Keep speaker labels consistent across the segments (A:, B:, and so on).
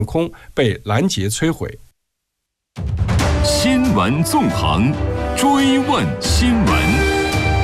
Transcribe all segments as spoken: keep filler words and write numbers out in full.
A: 空被拦截摧毁。
B: 新闻纵横，追问新闻。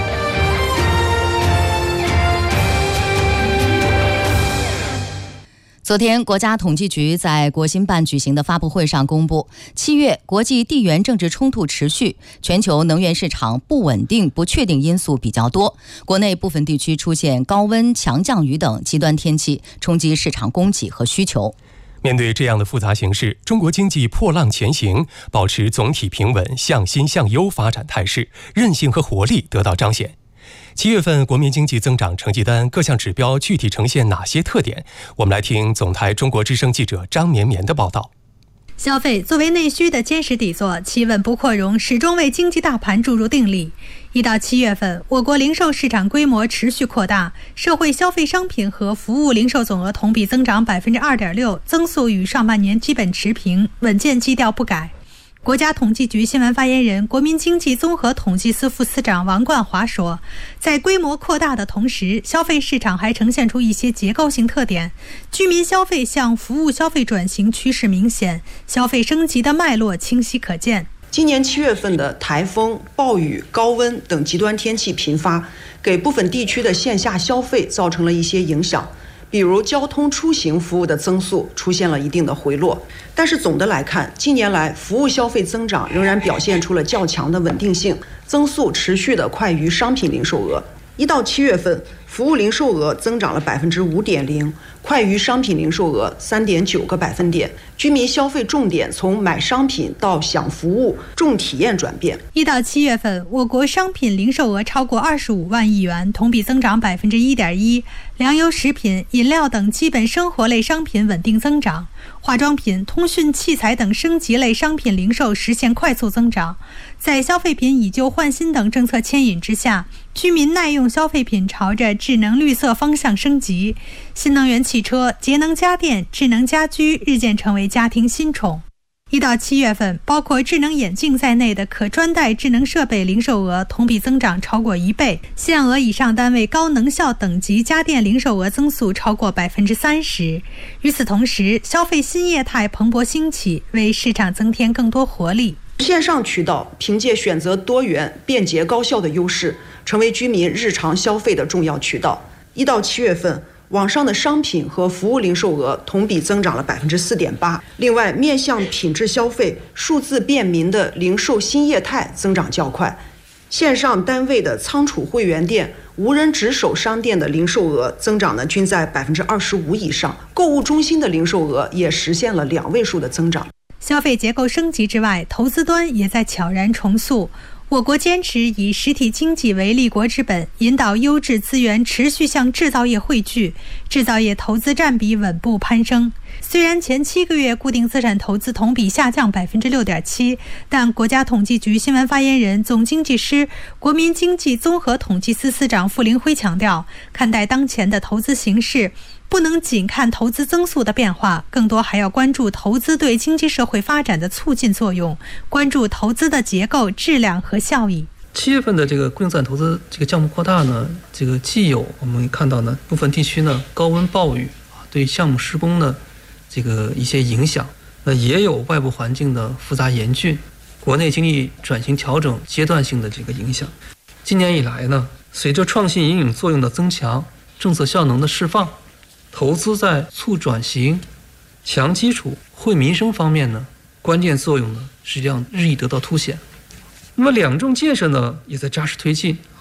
C: 昨天，国家统计局在国新办举行的发布会上公布，七月国际地缘政治冲突持续，全球能源市场不稳定、不确定因素比较多，国内部分地区出现高温、强降雨等极端天气，冲击市场供给和需求。
D: 面对这样的复杂形势，中国经济破浪前行，保持总体平稳、向新向优发展态势，韧性和活力得到彰显。七月份国民经济增长成绩单各项指标具体呈现哪些特点？我们来听总台中国之声记者张绵绵的报道。
E: 消费作为内需的坚实底座，企稳不扩容始终为经济大盘注入定力。一到七月份，我国零售市场规模持续扩大，社会消费商品和服务零售总额同比增长 百分之二点六， 增速与上半年基本持平，稳健基调不改。国家统计局新闻发言人、国民经济综合统计司副司长王冠华说，在规模扩大的同时，消费市场还呈现出一些结构性特点，居民消费向服务消费转型趋势明显，消费升级的脉络清晰可见。
F: 今年七月份的台风、暴雨、高温等极端天气频发，给部分地区的线下消费造成了一些影响，比如交通出行服务的增速出现了一定的回落。但是总的来看，近年来服务消费增长仍然表现出了较强的稳定性，增速持续的快于商品零售额。一到七月份，服务零售额增长了 百分之五点零， 快于商品零售额 三点九个百分点。居民消费重点从买商品到享服务、重体验转变。
E: 一到七月份，我国商品零售额超过二十五万亿元，同比增长 百分之一点一。粮油、食品、饮料等基本生活类商品稳定增长，化妆品、通讯器材等升级类商品零售实现快速增长。在消费品以旧换新等政策牵引之下，居民耐用消费品朝着智能绿色方向升级，新能源汽车、节能家电、智能家居日渐成为家庭新宠。一到七月份，包括智能眼镜在内的可穿戴智能设备零售额同比增长超过一倍，限额以上单位高能效等级家电零售额增速超过 百分之三十。与此同时，消费新业态蓬勃兴起，为市场增添更多活力。
F: 线上渠道凭借选择多元、便捷高效的优势，成为居民日常消费的重要渠道。一到七月份，网上的商品和服务零售额同比增长了 百分之四点八。另外，面向品质消费、数字便民的零售新业态增长较快。线上单位的仓储会员店、无人值守商店的零售额增长呢，均在 百分之二十五 以上。购物中心的零售额也实现了两位数的增长。
E: 消费结构升级之外，投资端也在悄然重塑。我国坚持以实体经济为立国之本，引导优质资源持续向制造业汇聚，制造业投资占比稳步攀升。虽然前七个月固定资产投资同比下降 百分之六点七， 但国家统计局新闻发言人、总经济师、国民经济综合统计司司长傅凌辉强调，看待当前的投资形势，不能仅看投资增速的变化，更多还要关注投资对经济社会发展的促进作用，关注投资的结构、质量和效益。
G: 七月份的这个固定资产投资这个项目扩大呢，这个既有我们看到呢部分地区呢高温暴雨啊对项目施工呢这个一些影响，那也有外部环境的复杂严峻，国内经济转型调整阶段性的这个影响。今年以来呢，随着创新引领作用的增强，政策效能的释放，投资在促转型、强基础、惠民生方面呢，关键作用呢，实际上日益得到凸显。那么两重建设呢，也在扎实推进